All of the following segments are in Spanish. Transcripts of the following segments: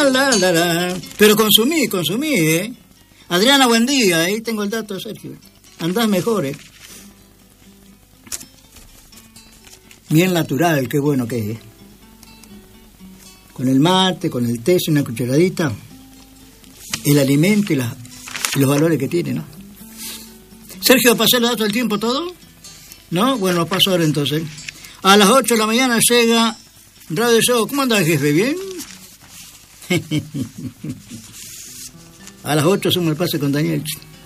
Pero consumí, ¿eh? Adriana, buen día, ahí tengo el dato, Sergio. Andás mejor, ¿eh? Bien natural, qué bueno que es. Con el mate, con el té, una cucharadita, el alimento y los valores que tiene, ¿no? Sergio, ¿pasé los datos del tiempo todo? ¿No? Bueno, los paso ahora entonces. A las 8 de la mañana llega Radio Show. ¿Cómo anda, jefe? ¿Bien? A las 8 hacemos el pase con Daniel.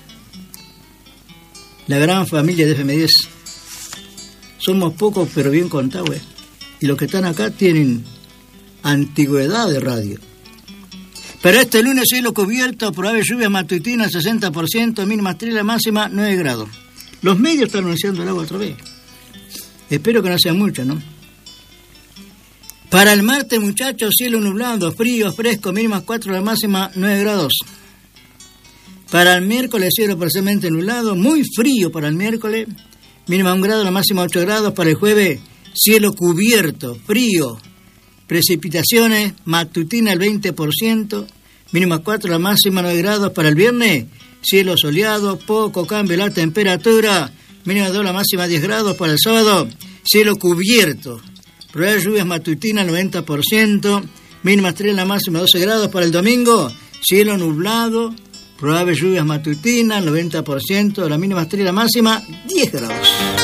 La gran familia de FM10. Somos pocos, pero bien contados, ¿eh? Y los que están acá tienen antigüedad de radio. Pero este lunes cielo cubierto, probable lluvia matutina 60%, mínima estrella, máxima 9 grados. Los medios están anunciando el agua otra vez. Espero que no sea mucho, ¿no? Para el martes, muchachos, cielo nublado, frío, fresco, mínima 4, la máxima 9 grados. Para el miércoles, cielo parcialmente nublado, muy frío para el miércoles, mínima 1 grado, la máxima 8 grados. Para el jueves, cielo cubierto, frío, precipitaciones, matutina el 20%, mínima 4, la máxima 9 grados. Para el viernes, cielo soleado, poco cambio la temperatura, mínima 2, la máxima 10 grados. Para el sábado, cielo cubierto, probable lluvias matutinas 90%, mínima 3, la máxima 12 grados. Para el domingo, cielo nublado, probable lluvias matutinas 90%, la mínima 3, la máxima 10 grados.